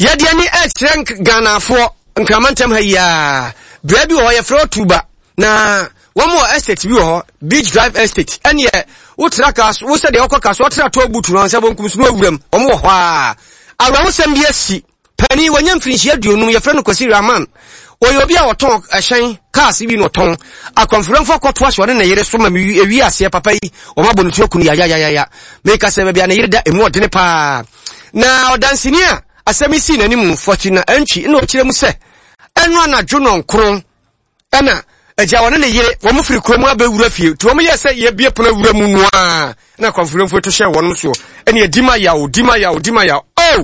Yadi any extra Ghana for Nkramantem haya. Brebi or your floor tuba. Na one more estate view Beach Drive Estate. And yet, what trackers, what said the Okakas, what track to Butu and 7 Kusno or more. Around some BSc. Penny when you finish here, you know your friend Kosira man. Or you'll be our talk a shine, cars even no tongue. A conference for what was one in a year so we are see a papa or Mabunukuni ya. Make us a year that more than a pa. Now dancing here, as I seen any moon, fortuna entry, no chimuse. And one a Junon Cron. Anna, a Jawan in a year, one free Croma be refuge. To me, I say, ye be a Pulamuan. And a conference for to share one so. And ye Dimaya.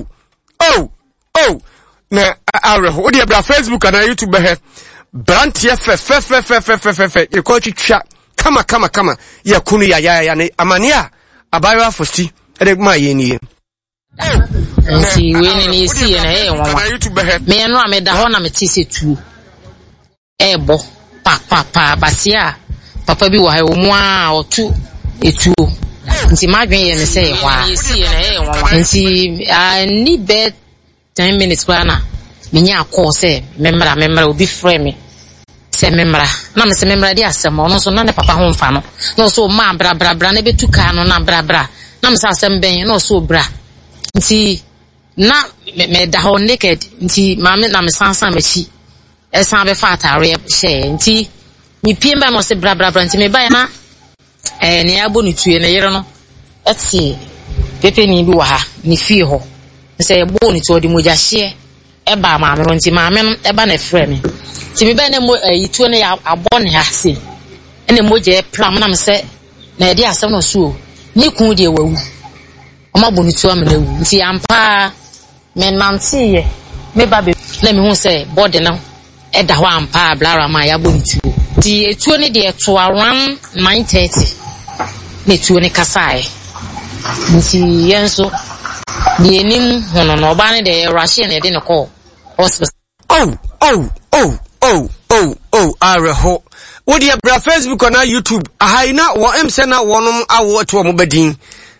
Oh. Na hold your Facebook and YouTube he brand here fe you call it chat kama ya kunu ya ne amania abayo fosti e ma ye ni nti we ni si na e won me no ameda ho na metise tu ebo pa basia papa bi wa he omu a otu etuo nti madwen ye ne se hwa nti ni bet 10 minutes bana menya call say memra obi frame me say memra na me say memra di asem ono so na ne papa ho mfa no no so ma bra na betuka no na bra na me say asem ben no so bra nti na me da ho naked nti ma me na me sansan machi esan be fa atare she nti mi piemba no say bra nti me ba na ne abo ni tue ne yere no eti pepe ni bi wa ha ni fie ho say bo ni to di moja hye eba maame no nti maame no eba na frɛ me nti me ba na mo yituo ne ya abɔ ne ase ene moja pram na me sɛ na edi asɛm no so ni kun de wawu ɔma bo ni to am na wu nti ampa me nante ye me ba be na me hu sɛ body no ɛda hɔ ampa blara ma ya bo ni tuo nti etuo ne de to around 9:30 ne tuo ne kasae nti yenso the name no bani de Russian e de no call hospital. Areho. What your bra Facebook or na YouTube? Ahaina wo emse na wonom awo to mo badin.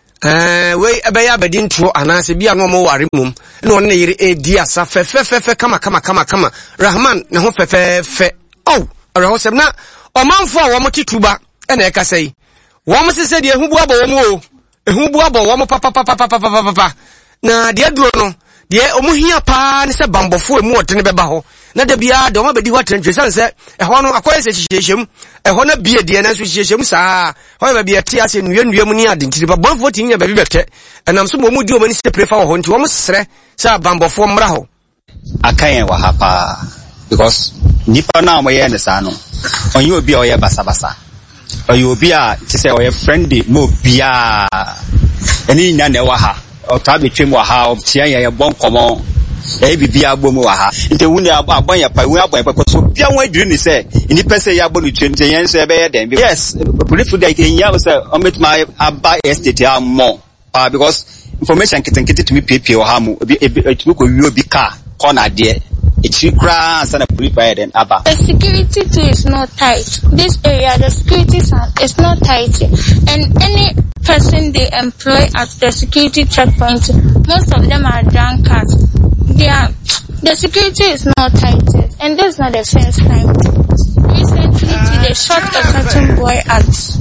We ebeya badin tro anase bia no mo ware mum. Na won na yire edi asa fe kama. Rahman na ho fe. Areho sem na omanfo a wo mo tituba e na e ka sei. Wo mo sese de ehubu abo wo mo o. Ehubu abo wo mo papa. Na de aduro no de omuhia pa ne se bambofo emu otene beba ho na da bia de o ma bedi ho trentwe sanse eho no akoye se hihyehyem eho na bie de na so hihyehyem saa ho ba bia ti ase nua mu ni ade ntiri ba bonfo tinya ba bi bete enam so mo mu di o mani se prefa ho nti o mo sere sa bambofo mra ho akayen wa hapa because nipa na mo ye ne sa no onye obi a o ye basabasa oye obi a ti se o ye friendly mo bia eni nya na wa ha otabe twem wa ha obtia ya bon komo bibia agbo mu wa ha nte wuni abon ya pa wuni abon pa so bia won adwiri ni se ni pese ya agbo ni twem nte yen so be ye den yes believe that nya say on met my aba estate am more because information kitenkete to me pepe wa ha mu etumi ko wi obi ka corner there it's cry and police fire then aba. The security too is not tight. This area, the security is not tight, and any person they employ at the security checkpoint, most of them are drunkards. The security is not tight, and this is not the first time. Recently, they shot a certain boy at.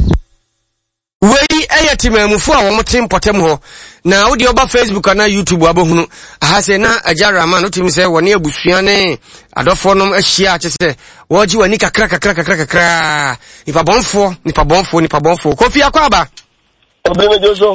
Wei ayatimamufu a wo tim potem ho na wo de oba Facebook na YouTube abohunu ahase na ajara ma no tim se woni abusua ne adofo nom ahia akese wo ji wani kakra nipa bonfo kofi akwaba obebe joso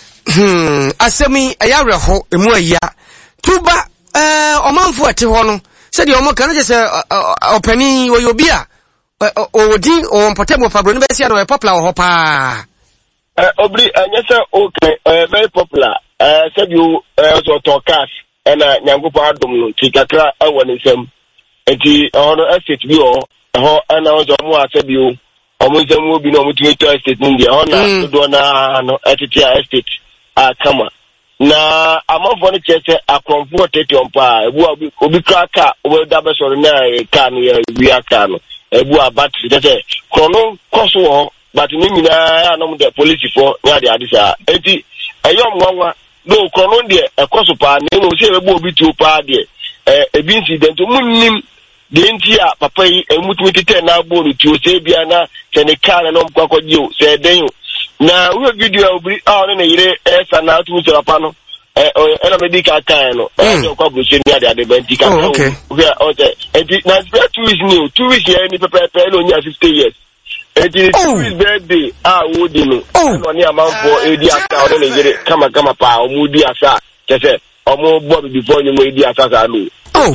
asemi ayarehọ emu aya tuba omanfo ate ho no se de omo kan se opani wo yobi a odi o potem wo fabro no be sia no popular ho pa Obri, anyasa okay, very popular. Said you so to cash and nyangupo adom no tikakra ewo ne nsam. Enti ono estate bi o ho ana ozo mo asabi o omo nsam obi no mutumi to estate ndi ona do na no etiti estate kama. Na amafo ne chese akromfo tetion pa ebu obi kraka obi da be so na ka no ya wi aka no ebu abatri tete kono koso ho but ni mina ya no the police for ya de adisa enti ayom nwanwa no kono de ekoso pa na mo se be obi tu pa de ebi incident munnim de ntia papa yi emutumi tete na agbo no tu se bia na se ne car na no kwakwaje o se den o na we video obri no na yire esa na atu se papa no ena medical kan no e kwa brochure ni ade benti kan we eti na 2 weeks ni 2 weeks ya ni pepe no nya 50 years eti 2 weeks birthday wodi no no ni amanfo edi asa o na yire kama pa o mu di asa kese o mu bo before ni mo edi asa sa no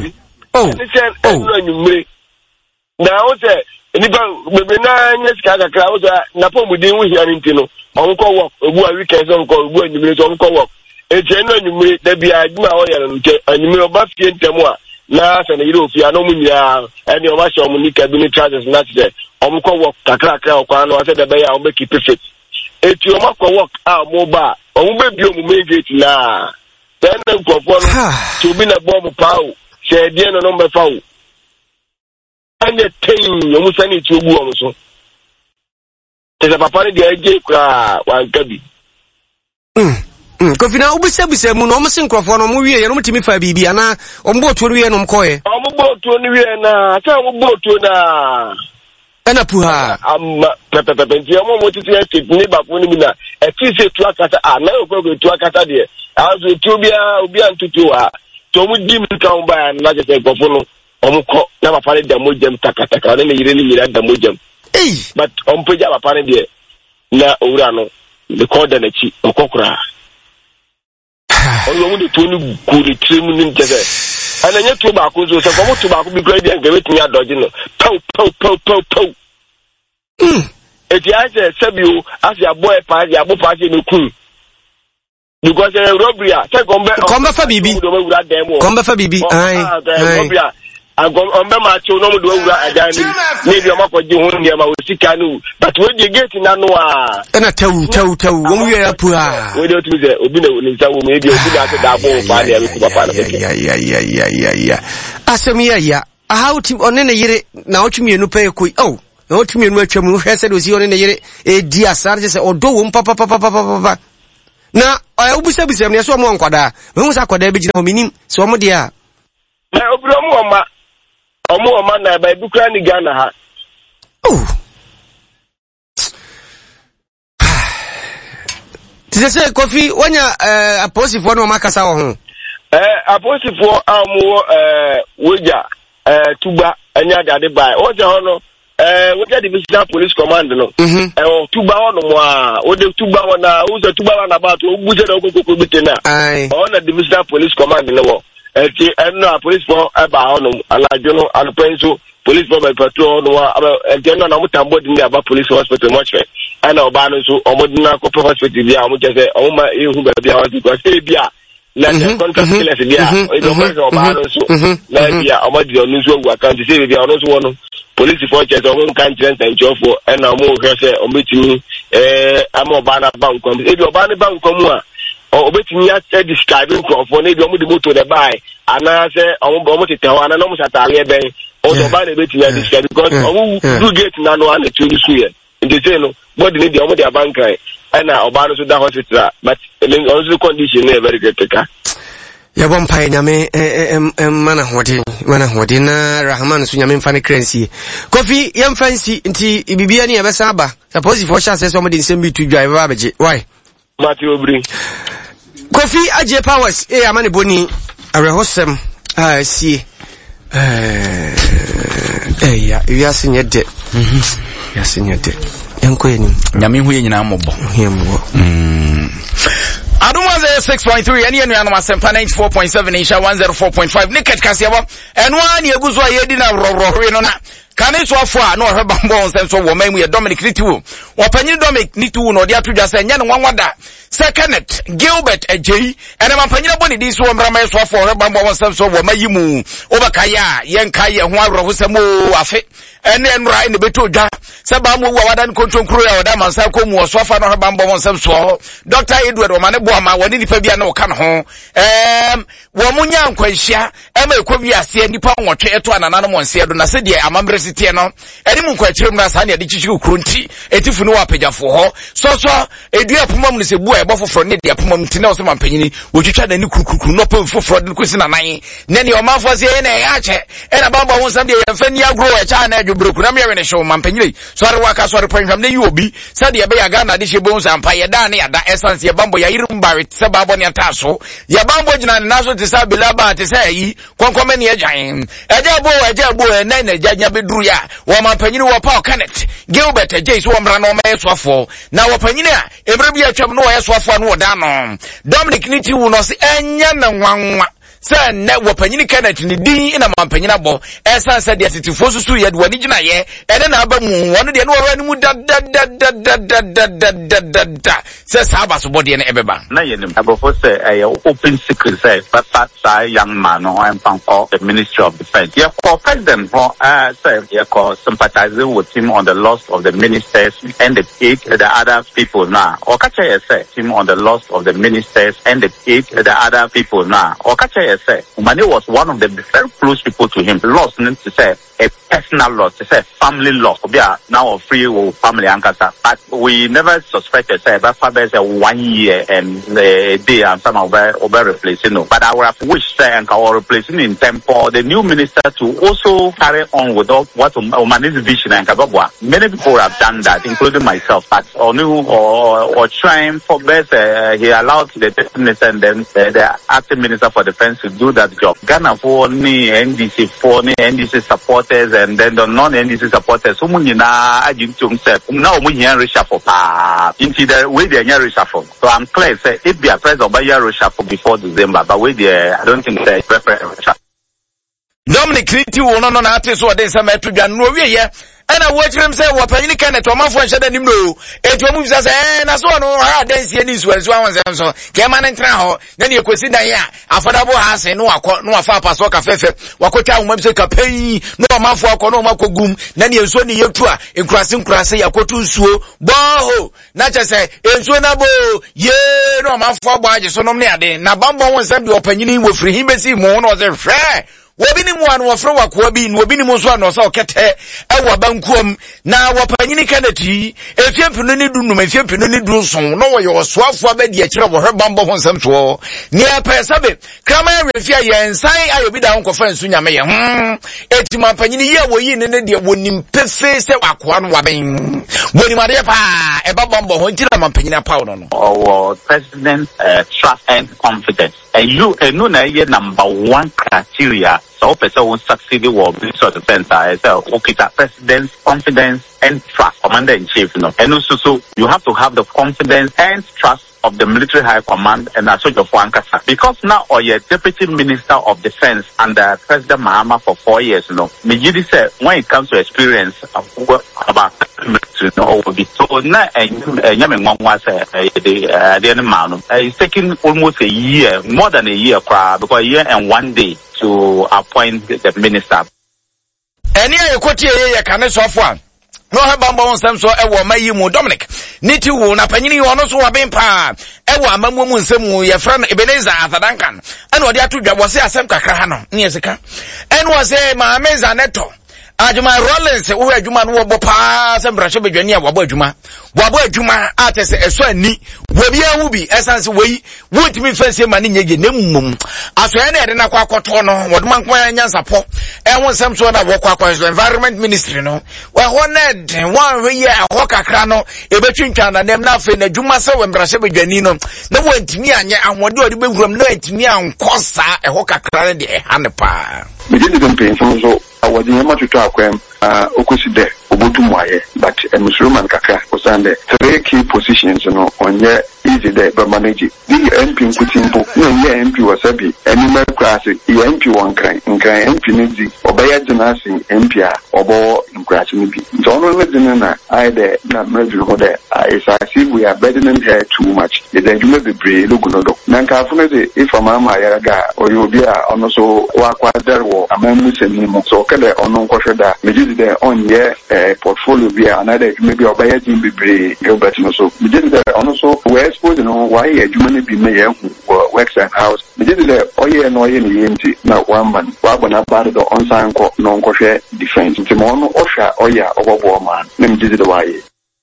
no nyumre na o se nipa bebe na nyesika kakra o se na po mu din wo hia ni ntino onko work obu a weekend onko obu anyumre so onko work eti no nyumre da bia aduma o yere nte anyumre oba fie ntemu a na se na yire ofia no mu nya eni o ma sho mu nika bi ni charges na se omko work kakra okwa no se da be ya o be keep fit eti o ma ko work mo ba o mu be bi o mu megate na then ko fo no to bi na bomb pawo se die no no mbefa wo anye tin omu sani ti ogu omu so eza papa ni de eje kra wankabi Kofina ubisa mu no omu sinkrofo no mu wie ye no mutimi fa bibi ana ombo otu wie no mkoye ombo otu ni wie na ata ombo otu na ana puha pepe nti omo motiti estate ni ba fo ni mi na eti se tu akata na okwo tu akata de azu tu bia ntutu a to mu dim kan ba na je se gofo no omko na papa ne da mojam takataka na yire ni yira da mojam but ompeja papa ne de na owura no the code na chi okokura oyo mu de to ni ku de trim ni ntese ananya to ba ko so se ko mu to ba ko bi kra dia ngewe tinya doji no pau eti ase sabio ase aboy pa ya bo pa se no kun because robbery say kombe fa bibi ai agombe ma cho no mu do wura adani ne bi o makoji hu ne ma osika no but we dey gate na no a na tawu wo mu ya pu a we dey to say obi na ni nsa wo me bi obi na da bo pa ne abi papa na ya asemi ya how team one ne yire na otumi enu pe koi na otumi enu atwa mu hwe se do si one ne yire e di asare se odo wo papa na ubisa me so mo nkwada me hu sa kwada bi gina ho minim so mo dia na obro mo ma na ba dukra ni Ghana ha tise Kofi wanya aposifo no makasa wo ho aposifo amu woja tuba anya dade bai o je hono woja divisional police command no tuba hono mo a o de tuba wona o ze tuba na ba to buje na okoko bitena o na divisional police command no wo eti enno police for eba hono alajo no alpenso police for by patrol no eti enno na mutambo di aba police hospital mochwe ana oba no so omodina ko hospital bia o je se o ma ehu ba bia o ti ko se bia na contract killer se bia o do mo oba no so na bia omodi onu so gwa kan se bia ono so wono police for che so mo kan trent and jofo na mo hwe se o betimi ama oba na bank ko e bi oba na bank ko mu a obetimi ya describe for na bi omo de motor de buy ana se omo tete ho ana no mo satare e ben o do ba na betimi ya describe because omo do gate na no ana tu su ye ndete no body ni de omo de bank ai ana oba no so da hospital but also condition na very critical ya bompa nyame mana hodi na Rahman so nyame mfa ne crancy Kofi yam fancy nti bibia ne yebesa aba suppose for chance so mo de nsem bi tu drive ba beje why Mati obri Kofi aje powers amane boni arehosem sie ya yasinye de yasinye de yanko yenim nyame hu ye nyina mobo Adumaze 6.3 eni enu anoma sempa 94.7 isha 104.5 niket kasiaba enwa ni eguzo ayedi na rororo no na kane so afo a na oheba mbo nsem wo mamu ye Dominic Nitiwu wopanyini Dominic Nitiwu no de atodwa se nya ne nwanwada Kenneth Gilbert Ejei ene mampanyina boni di so mbrama so afo oheba mbo nsem so wo mayimu obakaya yenka ye ho arofo semo afe ene enra ene betodwa se ba mu wa wadan kontronkro ya wada mansa ko mu so afa no oheba mbo nsem so Dr. Edward Omane Boama woni nipa bia na oka no ho wo munya nkwanhia ema ekwa wi ase nipa nwotwe eto anana no monse do na se de amambre sitie no eni mu kwachirem na sa ne de chichiru kronti etifu no apagafo ho so edua pomam ne se bu e bofoforo ne de pomam tine o so mampanyini wotwitwa na ni kurukuru no pom foforo de kwesi na nan ne ne o manfo se na ya che e na bamba won sam de ye fa ni agro e cha na adwobreku na me we ne hwe mampanyini so are waka so are pranham ne yi obi sa de be ya ga na de hye bon sam pa ye da ne ya da essence ye bambo ya yirum bare se babo ne taso ye bambo jina ne naso te sa bilaba te sa yi konkome ne agyan eja bo na na janya beduru ya wo mampanyini wo pa Kenneth Gilbert Jace wo mra no me soafo na wo panyini a emre bi atwam no wo soafo no da no Dominic Niti wo no se enya na nwanwa se ne wo panyini Kenneth ni din ina mampanyina bo esa se de titifo susu ye de wani gina ye ene na aba mu wono de no wo ani mu da se saba so body na ebeba na ye nim abofo se open secret say papa young man no am for the Ministry of Defense ye for president say ye call sympathizing with him on the loss of the ministers and the other people now okacha ye say him on the loss of the ministers and the other people now okacha say Umani was one of the very close people to him. Lost to say a personal loss, to say family loss. We are now free with family ankasa, but we never suspected say that father say 1 year and a day and some over replacing. But I would have wished say and our replacing in time for the new minister to also carry on with what Umani's vision and Kababwa. Many people have done that, including myself. But or trying for best, he allowed the deputy minister and then the acting minister for defense to do that job. Ghana for ni NDC for ni NDC supporters and then the non-NDC supporters. So many na ajintum say now we hear reshuffle. Into the way they hear reshuffle. So I'm clear say if be a president by year reshuffle before December, but we there I don't think they prefer reshuffle. Dominic Niti wo no na ate so de say metodwa no wie ye ena wo chirem say wo panyini Kenneth o manfo nhye da nim no etu mu bisa say na so no ha dansie ni suwa so anwo so ke ma ntra ho na ne ekosi dan ya affordable house no akọ no afa paso ka fefe wakotwa wo mamse ka pai no manfo akọ no makogum na ne enso ne yetu a enkurase yakotu nsuo boho na che say ensuo na bo ye no manfo agbo age so no ne ade na bambo won sam de opanyini wo firi himbesi mu no ze hwe wobi ni mu anu wofro wakoa bi no obi ni mu so anu so kete ewo bankuom na wopanyini Kenneth efiempinu ni dunum efiempinu ni dunson no wo yo soafo abedi akire wo hwebambo ho nsem so ne apesabe krama refia ye nsan ayobi da nkofa nsu nyame ye etima panyini ye wo yi ne de wonim pefe se wakoa no waben wonim ade pa ebabambo ho ntira mampanyina pa no our president trust and confidence and you no na ye number 1 criteria so person who succeed will be sort of center so okay that president's confidence and trust commander in chief and also so you have to have the confidence and trust of the military high command and Asojo Ankasa because now or your deputy minister of defense under President Mahama for 4 years me say when it comes to experience about will be so na it's taking almost a year, more than a year because a year and 1 day to appoint the minister. Any equity ye can so far. No habamba on some so ewo mayi mu Dominic Niti wo na panyini ono so waben pa ewo amamu mu nsemu ye fra no Ebenezer Azadankan ene odi atodwa bo se asem kakra ha no ne yesika ene wo se ma meza neto Ajuma Rollins wo adwuma no wo pa se brahye bedwani a wo adwuma atese eso ani wo bia hu bi essence wei wotimi fancy ma ne nyege nemum aso ya na de na kwakoto no wo duma nko anya nsapo ehun sem so na wo kwakoto environment ministry no wo ho na den wan we ye ho kakra no ebetwintwa na nem na afi na adwuma se wo brahye bedwani no na wo ntimi anye ahode odi bewuram na ntimi ankosa ho kakra de ehane pa me did the campaign so I was in much to akwem okoside obotumwaye but Musliman kaka was under 3 key positions on your easy there but manage the MP kutimpo no MP was abi animal class MP one crime MP nizi obaya jenasi MP obo incrash ni bi so no we na I there na review ho there is as if we are burdening her too much the you may be brave look no do nanka afune de if mama yaraga or you be ono so wa kwadar wo amamu semi so kele ono nkwohwe da meji de on ye portfolio be another maybe obaya jin be brave Gilbert no so meji de ono so we suppose no why adwuma no bi me ye works and house me did the oye no oye ni yenti na one man wa bona ba do onsan ko no nkohwe defense ntimo no ohwa oya obobo man me did the why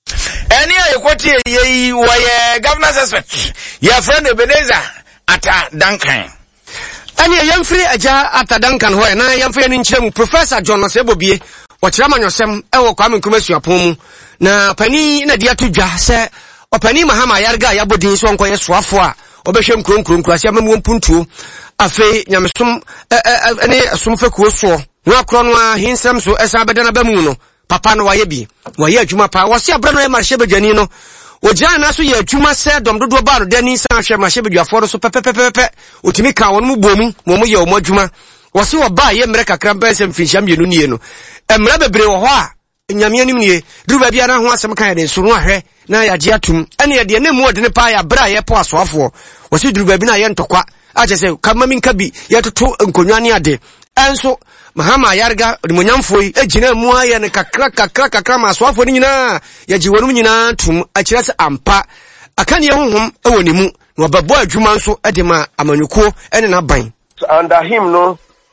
any ayekwoti ye why governor suspect your friend Ebenezer ata Duncan ani yamfiri aja ata Duncan ho na yamfiri ni nkyeremu Professor John Osebobie wɔkyerɛ manyosɛm ɛwɔ Kwame Nkrumah suapon mu na pani na dia to dwa sɛ opani Mahama Yarga yabodin so nkoye soafo a obɛhwɛ nkronkronkro asia mamu mpuntuo afei nyamesom ene asomfekuo so no akro no a hinsɛm so ɛsa bɛda na bamu no papa no waye bi waye adwuma pa wɔse abra no e marhye badwani no ogya na so yɛ adwuma sɛ dom dodo ba no dani san hwɛ marhye badwafo so pɛpɛpɛpɛ otimi ka wɔn mu bomu mo yɛ wɔn adwuma wɔse wɔba yɛ mmerɛ kakra bɛnsɛm finhyam yenu nie no mmerɛ bebre wɔ hɔ a nyame anim nie duruba bia na ho asɛm kan de so no ahwɛ na yagye atum ɛne yɛ ne mu ɔde ne pa ya bra yɛ po asoafo wɔse duruba bi na yɛ ntɔkwa akyɛ sɛ kama minka bi yɛtoto nkonwa ne ade ɛnso Mahama Yarga de monyamfo yi agina mu ayɛ ne kakra ma asoafo ne nyinaa yɛgye wɔnom nyinaa tum akyerɛ sɛ ampa aka ne honhom ɛwɔ ne mu na wɔbɛbɔ adwuma nso ɛde ma amanyukuo ɛne naban under him no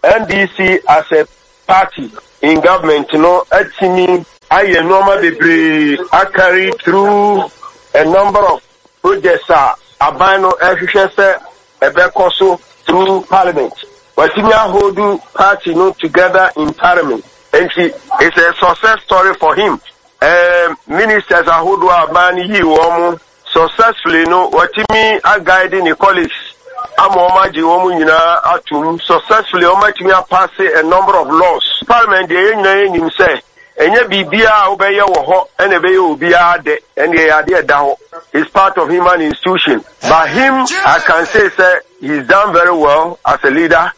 NDC as a party in government no atimi aye normal bebre carry through a number of projects aban no ehwehwe se ebekoso through parliament watimi hold party no together in parliament and it's a success story for him ministers ahodo aban yi wo successfully no watimi guiding the colleagues Amomaji womu nyina atum successfully omatimi pass a number of laws parliament dey nyina enyim say enye bibia obeye wo ho ene beye obia de ene ade da ho is part of human institution but him I can say he's done very well as a leader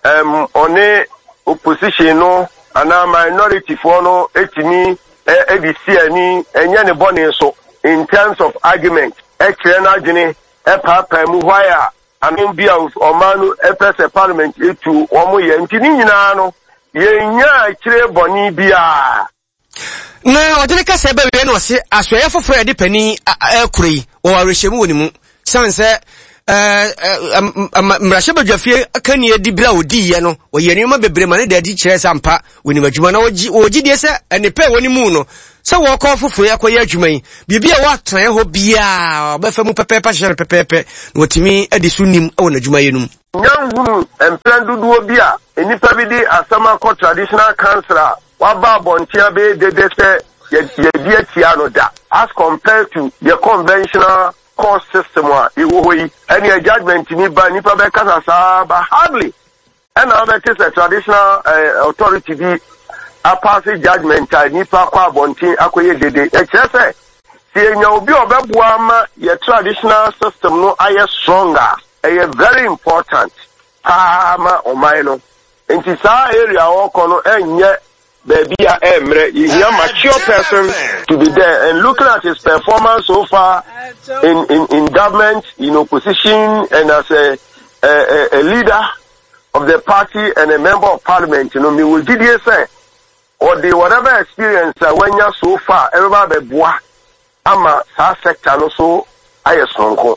on a opposition no and a minority for no etimi edisi ani enye ne bone so in terms of argument ekre na adwene papa mu hwaya amin bia of omanu epese parliament etu omo ye ntini nyina no ye nya kire boni bia na odene ka se be we no se asoye foforo e de pani akurei o warehemu woni mu sanse mrahye badwafie akani edi bra odi ye no o ye nima bebre ma ne da di kire sampa woni badwuma na ogi die se ene pe woni mu no se wo ko foforo yakoye adwuma yi bibia wa tran ho bia obefa mu pepepe shere pepepe no otimi edi sunim e wona adwuma yenum nyanhunu emplan duduo bia enipa bi di asama ko traditional councillor wa ba bontia be de se ye dia tia no da as compared to the conventional court system wa iwoyi any judgment ni ba nipa be kasa sa ba hardly and other is a traditional authority bi a passing judgment nipa kwa bontin akoye dede e kire se enya obi obebua ma ye traditional system no aye stronger e very important ma omai no enti sa area wo kono enye baby emre he a mature person to be there and looking at his performance so far in government, in opposition, and as a leader of the party and a member of parliament, me will did you say or the whatever experience when you're so far everybody boy ama sa sector also I sonko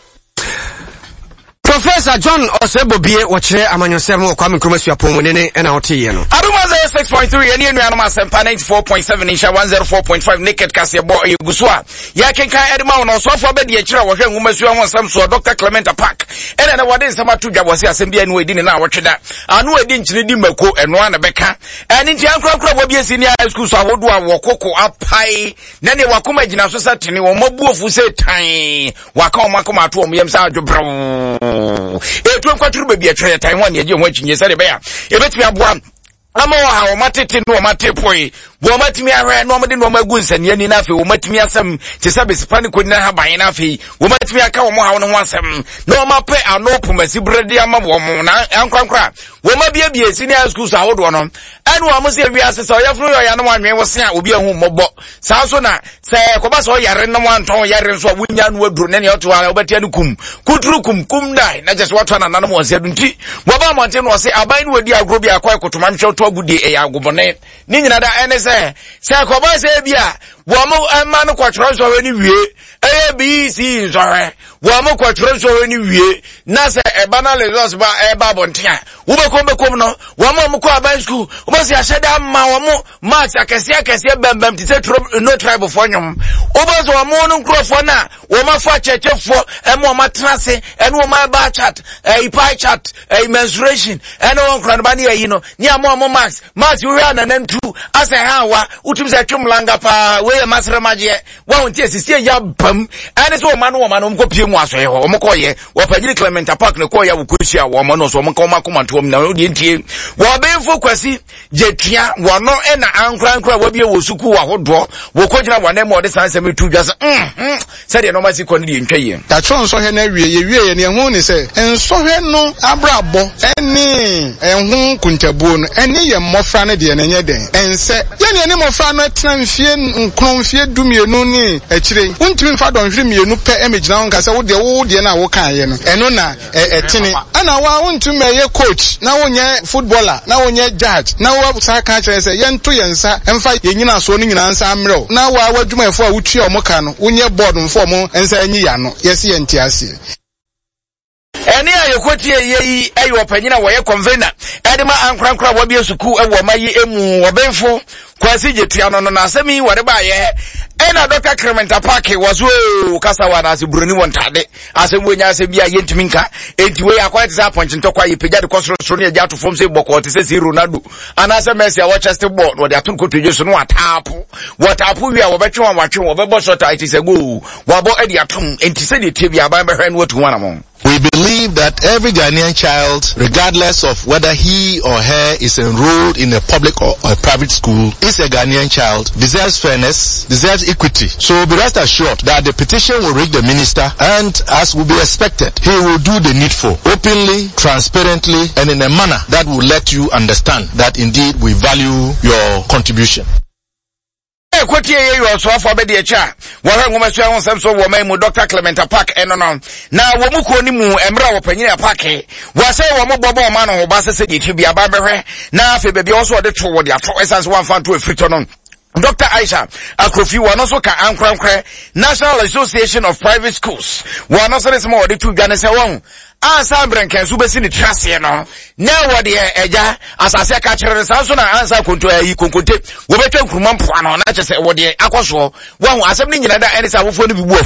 Professor John Osebobie wɔkyerɛ amanyɔsɛm wɔ Kwame Nkrumah suapon mu ne na ɔteyɛ no. Adoma 6.3 ɛne anuanom asɛmpa 94.7 nhyɛ 104.5 naked kaseɛ bɔ ɛgu so a yɛkenkan ɛde ma wɔn ɔsɔfoɔ bɛdi akyire a wɔhwɛ nwoma sua ho asɛm so Dr. Clement Park ɛna na wɔde nsɛm ato dwa wɔse asɛm bi anu edi ne na wɔtwe da anu edi nkyene di mako ɛnoa na bɛka ɛne ntia nkrakra wɔ bi esi ne high school so ahodo a wɔkoko apai na ne wakoma gyina so sɛ tene wɔn mabuofu sɛ tan waka wɔn akoma ato wɔn yam sɛ adwobrɛw etu nkwaturu baby atwe tan ho ne agye ho akyinye sɛ de bɛya ebetumi aboa ama wa o matete no matepoi wo matimi ahwe no mo de no magu nsane ani na afi wo matimi asem te sabe sipani ko na haban na afi wo matimi aka wo mo hawo no ho asem no mape anopo masibrede ama wo mo na ankwankra wo mabia bia senior school so awodo no anu wa mo se wi asesa o yafro yo ya no anwen wo se a obi ahu mmobɔ saa so na se ko ba so yare no anton yare so wunya no aduro ne oto ala obatia no kum kuturu kum dai na just what na no mo se adunti wo ba mo nte no se aban no wadi agro bi akwa ekotoma nhwe to agude e ya agobone ni nyina da ene se ko ba se bia wo mo ma no kwatro so we ni wie ABC sorry wo mo kwatro so ni wie na se banal results ba eba bontia wo be kom no wo mo ko aban school wo se ahede ma wo mo max akese bambam ti se no tribe for nyom wo be so wo mo no nkrofo na wo ma fa chechefo e mo ma trase e no ma ba chat e pie chat e menstruation e no nkran ba ne yi no ni amo max we na nantu ase ha wa utum se twumlanga pa we masre maje wa wonti asisi ya bam ane so wo ma no mko pie mu aso ye ho mko ye wo pagiri Clement Park ne ko ya wukosia wo ma no so mko ma komanto na odi ntie wo benfo kwasi jetua wo no e na ankran wo bie wo suku wa hodo wo kogina wo na mo de san semi tu dwa se de no ma siko ne de ntwaye ta tron so he na wie ne ho ne se enso he no abrabo eni enhu kuntabuo no eni ye mmofra ne de ne nye den ense ye ne mmofra no tena mfie nkron mfie dumienu ni akire untimi mfa donhwe mienu pe emegina won ka se wo de na wo kan ye no eno na etini ana wa untimi ye coach na wonye footballer na wonye judge na wo sa ka kire se ye nto ye nsa emfa ye nyina so ni nyina nsa amreo na wa wadwumafo a wutua o moka no wonye board mfo mo ensa anyi ya no yesi ye ntiase eni ayekoti yeyi ayo panyina wo ye convener edema ankrankra wo bia suku e wo mayi emu wo benfo kwasi jetua no na asemi wo de ba ye ena Dr. Clement Park was wo kasa wa na asibroni wontade asemu nya asemi a yentimi nka enti we akwa tisa point ntokwa ye pejade kosoro ne agya to form say boko te say Ronaldo anasa Messi a Manchester board wo de atun ko toje so no atapo wi a wo betwe wo bebo shot it is a go wo bo e de atum enti say de tie bia ban behwe no watu wana mo. We believe that every Ghanaian child, regardless of whether he or her is enrolled in a public or a private school, is a Ghanaian child, deserves fairness, deserves equity. So be rest assured that the petition will reach the minister, and as will be expected, he will do the needful, openly, transparently, and in a manner that will let you understand that indeed we value your contribution. Kwati ye yo so afọ be de cha wo hwe ngoma so ahun sem so wo mai mu Dr. Clement Park eno no na wo mu ko ni mu emra wo panyina park wo say wo mu bobo ma no ho ba sese de tibia ba behwe na afi be bi wo so de to wo de ato essence one fan to efrito no Dr. Aisha Akrofi wano so ka ankrankre National Association of Private Schools wano so resmo wo de tu dwane se won ansa mbrenken so besi ni trase no na wo de eja asase ka kire sa so na ansa konto ayi konkonte wo betwa nkuruma mpoa no na chese wo de akoso wo hu asem ni nyina da ene sa wofo ni bibu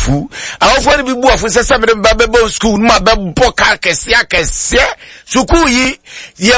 afu se se me ba bebo school ma bebo ka kese suku yi ye